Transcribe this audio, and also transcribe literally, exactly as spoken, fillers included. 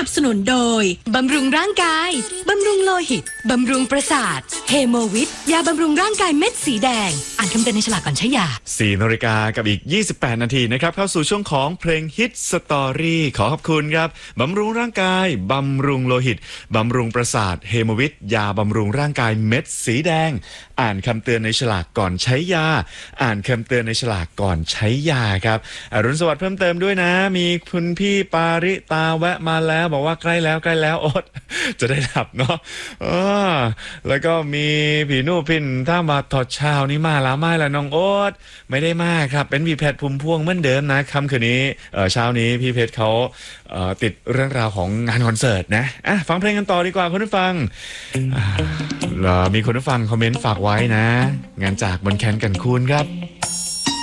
บสนุนโดยบำรุงร่างกายบำรุงโลหิตบำรุงประสาทเฮโมวิทยาบำรุงร่างกายเม็ดสีแดงอ่านคำเตือนในฉลากก่อนใช้ยาสี่นาฬิกากับอีกยี่สิบแปดนาทีนะครับเข้าสู่ช่วงของเพลงฮิตสตอรี่ขอขอบคุณครับบำรุงร่างกายบำรุงโลหิตบำรุงประสาทเฮโมวิทยาบำรุงร่างกายเม็ดสีแดงอ่านคำเตือนในฉลากก่อนใช้ยาอ่านคำเตือนในฉลากก่อนใช้ยาครับอรุณสวัสดิ์เพิ่มเติมด้วยนะมีคุณพี่ปาริตาแวะมาแล้วบอกว่าใกล้แล้วใกล้แล้วอดจะได้หลับเนาะเออแล้วก็มีผีนู่พินถ้ามาถอดเช้านี้มาแล้วไม่ละน้องโอ๊ตไม่ได้มากครับเป็นพี่เพชรภูมิพวงเหมือนเดิมนะค่ำคืนนี้เออเช้านี้พี่เพชรเขาเอ่อติดเรื่องราวของงานคอนเสิร์ตนะอ่ะฟังเพลงกันต่อดีกว่าคุณผู้ฟังมีคนผู้ฟังคอมเมนต์ฝากไว้นะงานจากบนแคนกันคูนครับ